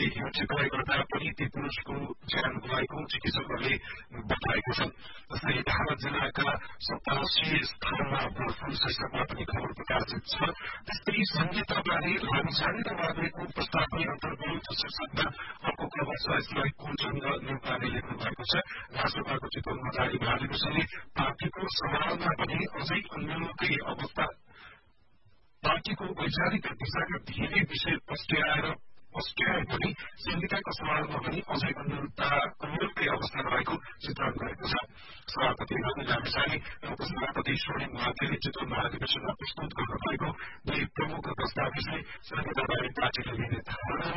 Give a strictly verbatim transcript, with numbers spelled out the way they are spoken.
ती हिंसित भए गर्दा पनि ती पुरुषको ज्यान गुमाएको चिकित्सकहरूले बताएको छ। जस्तै धारा जिल्लाका सतासी स्थानमा बर्ड फ्लू शीर्षकमा पनि खबर प्रकाशित छ। त्यस्तै संहिताबारे लामिछाने र नागरिकको प्रस्तावनी अन्तर्गत शीर्षकमा अर्को खबर छ। यसलाई कुलचन्द्र नेउपाले लेख्नु भएको छ। राष्ट्रसभाको चितवनमा जारी महाधिवेशनले पार्टीको समारोहमा पनि अझै अन्यकै अवस्था पार्टीको वैचारिक दिशाका धेरै विषय पस्ट्याएर पस्ट्याए पनि संहिताको समारोहमा पनि अझै अन्यकै अवस्था रहेको चित्रण गरेको छ। सभापति रवि लामिछाने र उपसभापति स्वर्णिम महादेवले चितवन महाधिवेशनमा प्रस्तुत गर्नुभएको दुई प्रमुख दस्तावेजले संहिताबारे पार्टीले लिने धारणा